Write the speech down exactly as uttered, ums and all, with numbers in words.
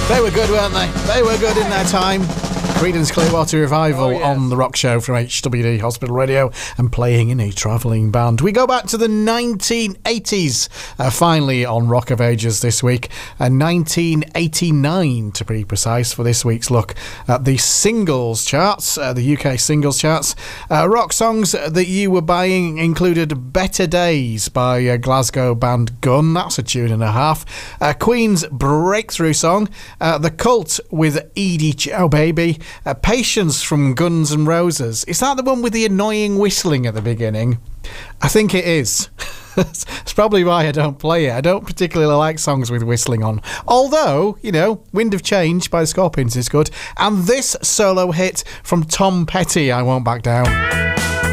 They were good, weren't they? They were good in their time. Creedence Clearwater Revival oh, yes. on The Rock Show from H W D Hospital Radio and playing in a travelling band. We go back to the nineteen eighties, uh, finally on Rock of Ages this week. Uh, nineteen eighty-nine to be precise for this week's look at the singles charts, uh, the U K singles charts. Uh, rock songs that you were buying included Better Days by uh, Glasgow band Gun. That's a tune and a half. Uh, Queen's breakthrough song, uh, The Cult with Edie Ciao Baby. Uh, Patience from Guns N' Roses. Is that the one with the annoying whistling at the beginning? I think it is. It's probably why I don't play it. I don't particularly like songs with whistling on. Although, you know, Wind of Change by the Scorpions is good. And this solo hit from Tom Petty, I Won't Back Down.